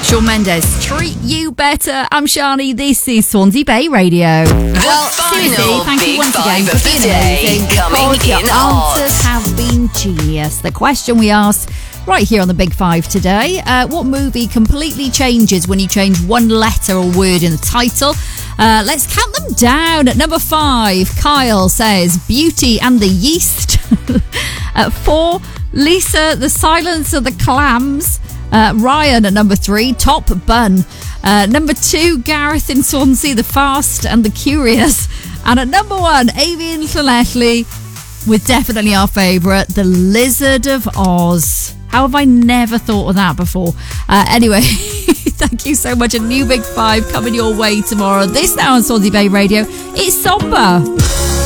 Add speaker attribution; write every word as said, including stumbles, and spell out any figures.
Speaker 1: Shawn Mendes, Treat You Better. I'm Shani. This is Swansea Bay Radio.
Speaker 2: The
Speaker 1: well,
Speaker 2: final
Speaker 1: seriously, thank
Speaker 2: big
Speaker 1: you once
Speaker 2: five
Speaker 1: again
Speaker 2: of
Speaker 1: for
Speaker 2: the
Speaker 1: being
Speaker 2: day
Speaker 1: amazing.
Speaker 2: coming
Speaker 1: Because your
Speaker 2: in hot.
Speaker 1: answers have been genius. The question we asked right here on the Big Five today: uh, what movie completely changes when you change one letter or word in the title? Uh, let's count them down. At number five, Kyle says Beauty and the Yeast. At four, Lisa, The Silence of the Clams. Uh, Ryan at number three, Top Bun. Uh, number two, Gareth in Swansea, The Fast and the Curious. And at number one, Amy in Llanelli, with definitely our favourite, The Lizard of Oz. How have I never thought of that before? Uh, anyway, thank you so much. A new Big Five coming your way tomorrow. This now on Swansea Bay Radio. It's Somber.